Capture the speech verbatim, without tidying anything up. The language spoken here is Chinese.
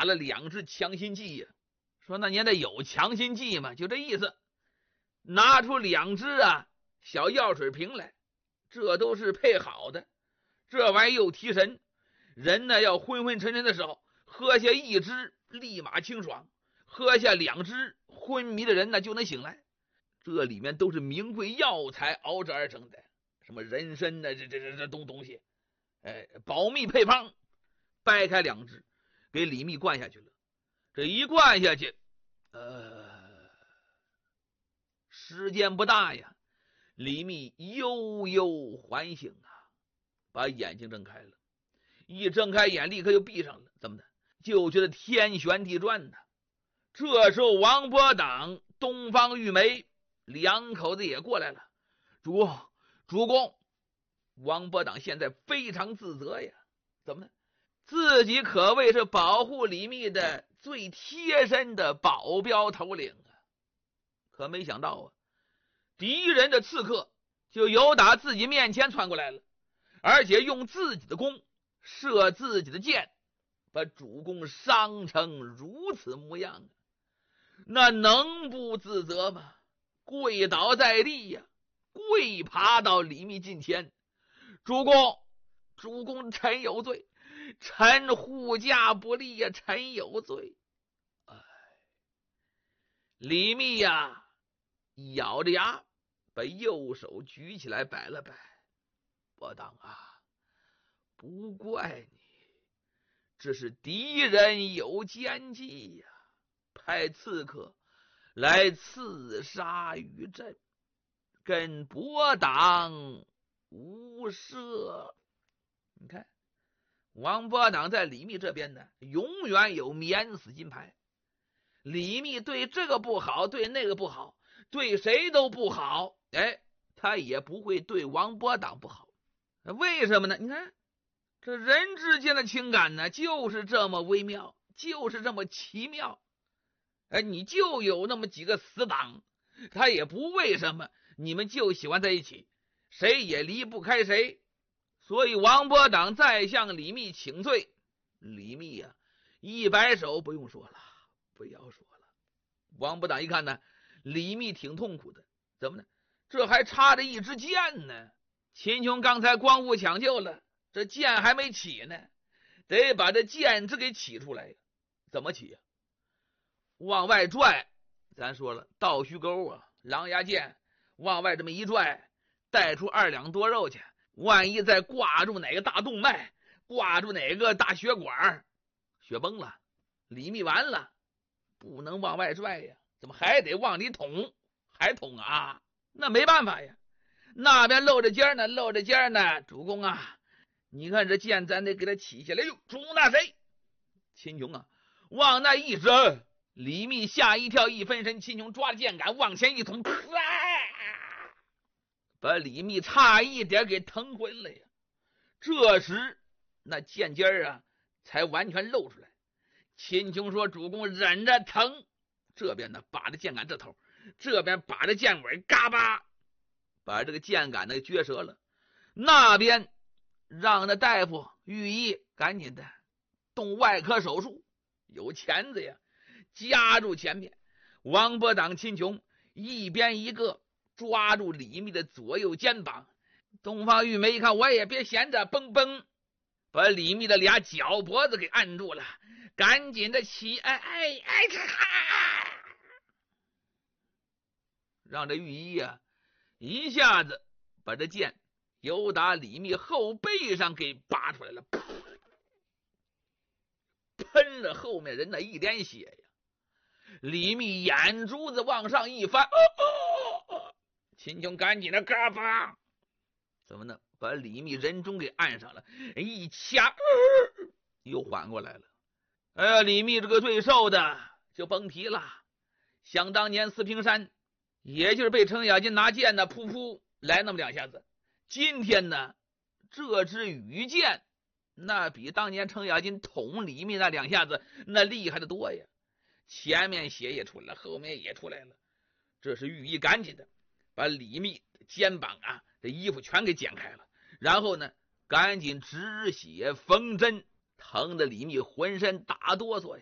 打了两支强心剂呀。说那年得有强心剂吗？就这意思。拿出两支啊小药水瓶来，这都是配好的，这玩意又提神，人呢要昏昏沉沉的时候喝下一支立马清爽，喝下两支昏迷的人呢就能醒来。这里面都是名贵药材熬制而成的，什么人参呢，这这这这东东西，哎，保密配方。掰开两支给李密灌下去了，这一灌下去呃时间不大呀，李密悠悠唤醒啊，把眼睛睁开了，一睁开眼立刻就闭上了。怎么的？就觉得天旋地转呢。这时候王伯党、东方玉梅两口子也过来了。主公，主公，王伯党现在非常自责呀。怎么的？自己可谓是保护李密的最贴身的保镖头领啊，可没想到啊，敌人的刺客就由打自己面前窜过来了，而且用自己的弓射自己的箭，把主公伤成如此模样，那能不自责吗？跪倒在地呀，跪爬到李密近前。主公，主公，臣有罪，臣护驾不力呀，臣有罪。哎，李密呀，咬着牙把右手举起来摆了摆。伯党啊，不怪你，这是敌人有奸计呀，派刺客来刺杀于朕，跟伯党无涉。你看王伯党在李密这边呢，永远有免死金牌。李密对这个不好，对那个不好，对谁都不好，哎，他也不会对王伯党不好。为什么呢？你看这人之间的情感呢，就是这么微妙，就是这么奇妙。哎，你就有那么几个死党，他也不为什么，你们就喜欢在一起，谁也离不开谁。所以王伯党再向李密请罪，李密呀、啊，一摆手，不用说了，不要说了。王伯党一看呢，李密挺痛苦的，怎么呢？这还插着一支箭呢。秦琼刚才光顾抢救了，这箭还没起呢，得把这箭支给起出来。怎么起呀、啊？往外拽，咱说了，倒须钩啊，狼牙箭，往外这么一拽，带出二两多肉去。万一再挂住哪个大动脉，挂住哪个大血管，血崩了，李密完了，不能往外拽呀，怎么还得往里捅？还捅啊？那没办法呀，那边露着尖呢，露着尖呢。主公啊，你看这箭咱得给他起下来。哟，主公那谁？秦琼啊，往那一指，李密吓一跳，一分神，秦琼抓着箭杆往前一捅，把李密差一点给疼昏了呀。这时那箭尖啊才完全露出来。秦琼说：“主公忍着疼。”这边呢把着箭杆这头，这边把着箭尾，嘎巴把这个箭杆呢撅折了。那边让那大夫御医赶紧的动外科手术，有钳子呀，夹住前面。王伯党、秦琼一边一个抓住李密的左右肩膀。东方玉梅一看，我也别闲着，嘣嘣把李密的俩脚脖子给按住了，赶紧的起，哎哎哎，让这御医啊一下子把这剑由打李密后背上给拔出来了，喷了后面人的一点血呀。李密眼珠子往上一翻，哦哦哦，秦琼赶紧的嘎巴，怎么呢？把李密人中给按上了，一掐、呃、又缓过来了。哎呀，李密这个最瘦的就甭提了，想当年四平山也就是被程咬金拿剑呢噗噗来那么两下子，今天呢这支羽箭那比当年程咬金捅李密那两下子那厉害的多呀，前面血也出来了，后面也出来了。这是御医赶紧的把李密的肩膀啊这衣服全给剪开了，然后呢赶紧止血缝针，疼的李密浑身打哆嗦呀。